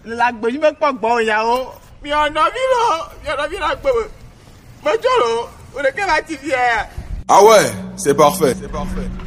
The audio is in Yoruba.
La gbèjú me pọ̀ gbọ́ ìyàwó. Mi ọ̀nà mi lọ gbèwò. Mo jọ̀rọ̀, o lè kẹ́ bá ti fi ẹ̀. Ah ouais, c'est parfait.